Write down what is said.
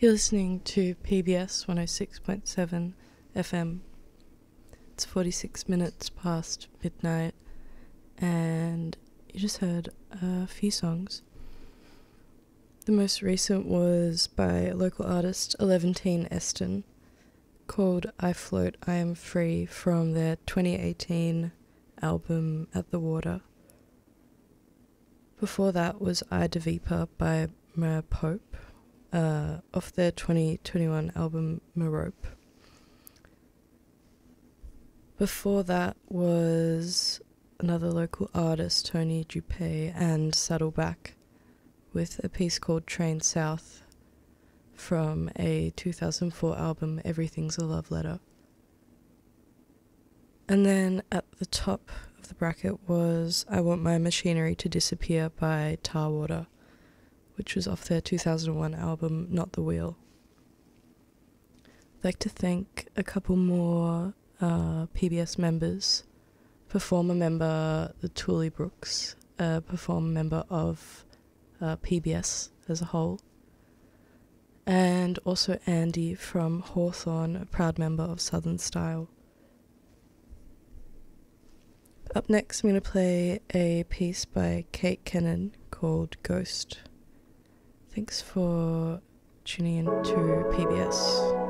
You're listening to PBS 106.7 FM. It's 46 minutes past midnight, and you just heard a few songs. The most recent was by local artist 11teen Eston, called I Float, I Am Free, from their 2018 album At the Water. Before that was Ida Vipa by Mara Pope, off their 2021 album Merope. Before that was another local artist, Tony Dupé and Saddleback, with a piece called Train South from a 2004 album Everything's a Love Letter. And then at the top of the bracket was I Want My Machinery to Disappear by Tarwater, which was off their 2001 album Not the Wheel. I'd like to thank a couple more PBS members. Performer member the Thule Brooks, performer member of PBS as a whole, and also Andy from Hawthorne, a proud member of Southern Style. Up next, I'm going to play a piece by Kate Kennan called Ghost. Thanks for tuning in to PBS.